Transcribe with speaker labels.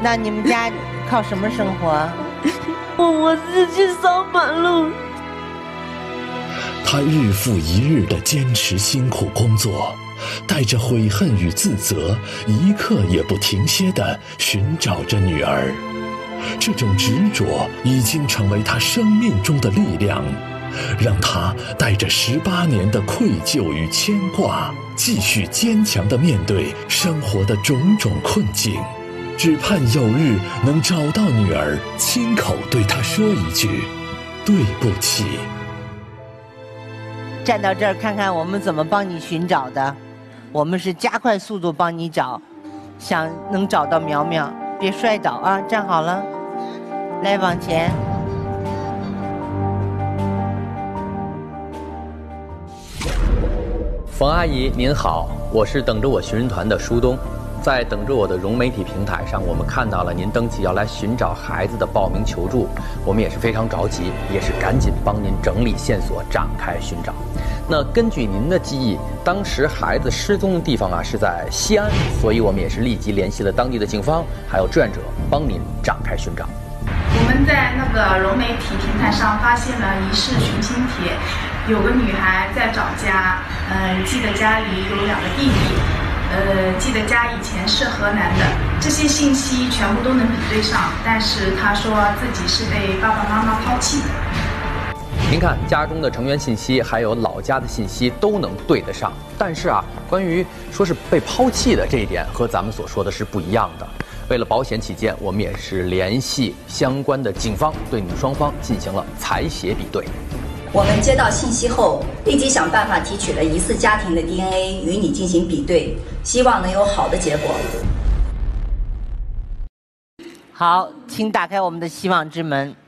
Speaker 1: 那你们家靠什么生活？
Speaker 2: 我自己扫马路。
Speaker 3: 他日复一日地坚持辛苦工作，带着悔恨与自责，一刻也不停歇地寻找着女儿。这种执着已经成为他生命中的力量，让他带着18年的愧疚与牵挂，继续坚强地面对生活的种种困境，只盼有日能找到女儿，亲口对她说一句对不起。
Speaker 1: 站到这儿看看我们怎么帮你寻找的，我们是加快速度帮你找，想能找到苗苗，别摔倒啊！站好了，来往前。
Speaker 4: 冯阿姨您好，我是等着我寻人团的舒东。在等着我的融媒体平台上，我们看到了您登记要来寻找孩子的报名求助，我们也是非常着急，也是赶紧帮您整理线索，展开寻找。那根据您的记忆，当时孩子失踪的地方是在西安，所以我们也是立即联系了当地的警方，还有志愿者，帮您展开寻找。
Speaker 5: 我们在那个融媒体平台上发现了疑似寻亲帖，有个女孩在找家，记得家里有2个弟弟。记得家以前是河南的，这些信息全部都能比对上，但是他说自己是被爸爸妈妈抛弃的。
Speaker 4: 您看，家中的成员信息还有老家的信息都能对得上，但是关于说是被抛弃的这一点和咱们所说的是不一样的。为了保险起见，我们也是联系相关的警方，对你们双方进行了采血比对。
Speaker 6: 我们接到信息后，立即想办法提取了疑似家庭的 DNA 与你进行比对，希望能有好的结果。
Speaker 1: 好，请打开我们的希望之门。